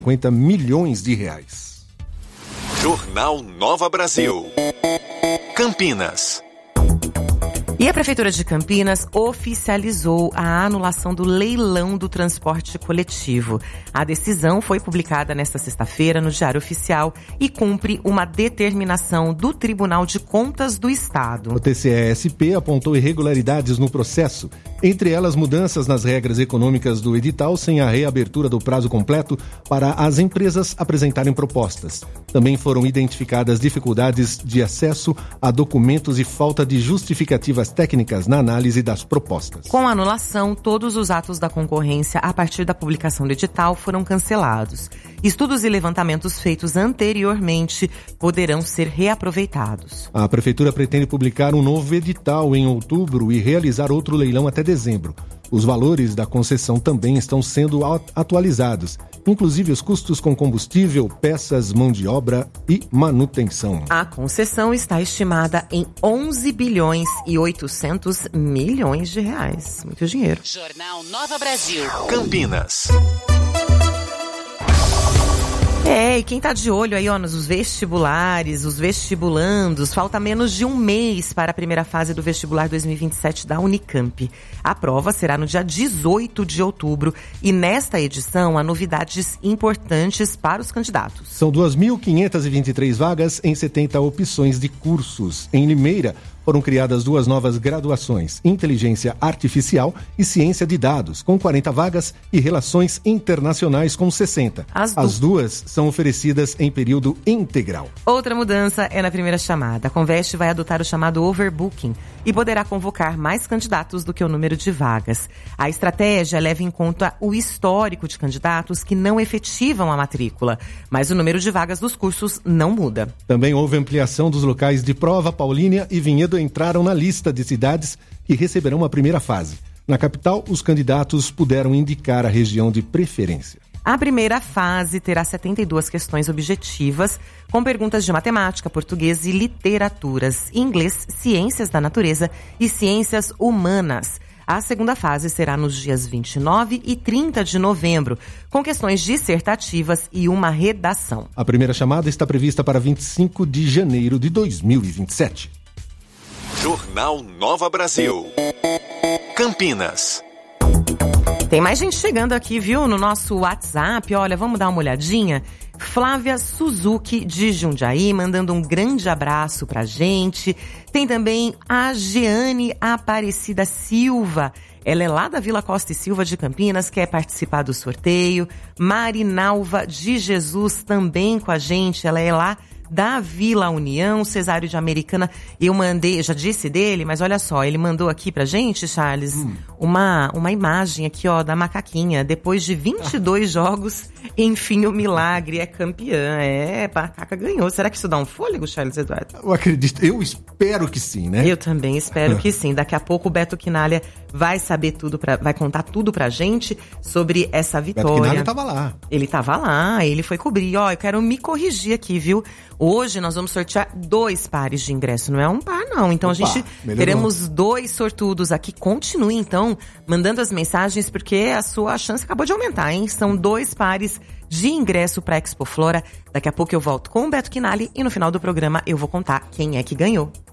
50 milhões de reais. Jornal Nova Brasil. Campinas. E a Prefeitura de Campinas oficializou a anulação do leilão do transporte coletivo. A decisão foi publicada nesta sexta-feira no Diário Oficial e cumpre uma determinação do Tribunal de Contas do Estado. O TCE-SP apontou irregularidades no processo, entre elas mudanças nas regras econômicas do edital sem a reabertura do prazo completo para as empresas apresentarem propostas. Também foram identificadas dificuldades de acesso a documentos e falta de justificativas técnicas na análise das propostas. Com a anulação, todos os atos da concorrência a partir da publicação do edital foram cancelados. Estudos e levantamentos feitos anteriormente poderão ser reaproveitados. A Prefeitura pretende publicar um novo edital em outubro e realizar outro leilão até dezembro. Os valores da concessão também estão sendo atualizados, inclusive os custos com combustível, peças, mão de obra e manutenção. A concessão está estimada em 11 bilhões e 800 milhões de reais. Muito dinheiro. Jornal Nova Brasil. Campinas. E quem tá de olho aí, nos vestibulares, os vestibulandos, falta menos de um mês para a primeira fase do vestibular 2027 da Unicamp. A prova será no dia 18 de outubro e nesta edição há novidades importantes para os candidatos. São 2.523 vagas em 70 opções de cursos. Em Limeira, foram criadas 2 novas graduações, Inteligência Artificial e Ciência de Dados, com 40 vagas, e Relações Internacionais, com 60. As duas são oferecidas em período integral. Outra mudança é na primeira chamada. A Conveste vai adotar o chamado overbooking e poderá convocar mais candidatos do que o número de vagas. A estratégia leva em conta o histórico de candidatos que não efetivam a matrícula, mas o número de vagas dos cursos não muda. Também houve ampliação dos locais de prova. Paulínia e Vinhedo entraram na lista de cidades que receberão a primeira fase. Na capital, os candidatos puderam indicar a região de preferência. A primeira fase terá 72 questões objetivas, com perguntas de matemática, português e literaturas, inglês, ciências da natureza e ciências humanas. A segunda fase será nos dias 29 e 30 de novembro, com questões dissertativas e uma redação. A primeira chamada está prevista para 25 de janeiro de 2027. Jornal Nova Brasil. Campinas. Tem mais gente chegando aqui, viu, no nosso WhatsApp. Olha, vamos dar uma olhadinha. Flávia Suzuki, de Jundiaí, mandando um grande abraço pra gente. Tem também a Jeane Aparecida Silva. Ela é lá da Vila Costa e Silva de Campinas, quer participar do sorteio. Marinalva de Jesus também com a gente. Ela é lá da Vila União, Cesário de Americana. Eu mandei, já disse dele, mas olha só, ele mandou aqui pra gente, Charles, uma imagem aqui, da macaquinha. Depois de 22 jogos, enfim, o milagre é campeã. A macaca ganhou. Será que isso dá um fôlego, Charles Eduardo? Eu acredito, eu espero que sim, né? Eu também espero que sim. Daqui a pouco o Beto Quinalha vai saber tudo, vai contar tudo pra gente sobre essa vitória. Beto Quinalha tava lá. Ele tava lá, ele foi cobrir. Eu quero me corrigir aqui, viu? Hoje nós vamos sortear 2 pares de ingresso, não é um par não. Então a gente teremos 2 sortudos aqui. Continue então mandando as mensagens, porque a sua chance acabou de aumentar, hein? São 2 pares de ingresso para Expo Flora. Daqui a pouco eu volto com o Beto Quinalha e no final do programa eu vou contar quem é que ganhou.